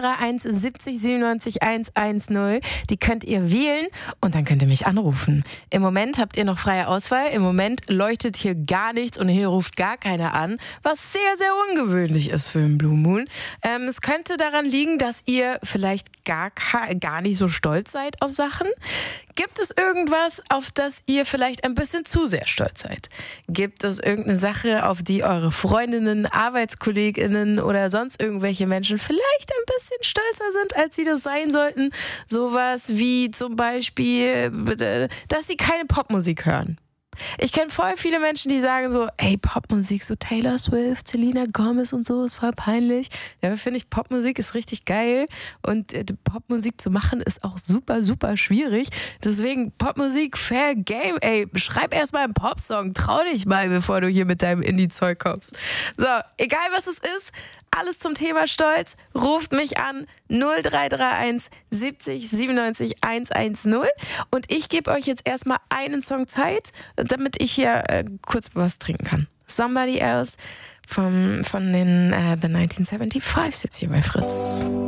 0331 70 97 110. Die könnt ihr wählen und dann könnt ihr mich anrufen. Im Moment habt ihr noch freie Auswahl. Im Moment leuchtet hier gar nichts und hier ruft gar keiner an, was sehr, sehr ungewöhnlich ist für einen Blue Moon. Es könnte daran liegen, dass ihr vielleicht gar nicht so stolz seid auf Sachen. Gibt es irgendwas, auf das ihr vielleicht ein bisschen zu sehr stolz seid? Gibt es irgendeine Sache, auf die eure Freundinnen, ArbeitskollegInnen oder sonst irgendwelche Menschen vielleicht ein bisschen stolzer sind, als sie das sein sollten? Sowas wie zum Beispiel, dass sie keine Popmusik hören. Ich kenne voll viele Menschen, die sagen so, ey, Popmusik, so Taylor Swift, Selena Gomez und so, ist voll peinlich. Ja, finde ich, Popmusik ist richtig geil und Popmusik zu machen ist auch super, super schwierig. Deswegen Popmusik, fair game, ey, schreib erstmal einen Popsong, trau dich mal, bevor du hier mit deinem Indie-Zeug kommst. So, egal was es ist, alles zum Thema Stolz, ruft mich an 0331 70 97 110 und ich gebe euch jetzt erstmal einen Song Zeit, damit ich hier kurz was trinken kann. Somebody Else von den The 1975s jetzt hier bei Fritz.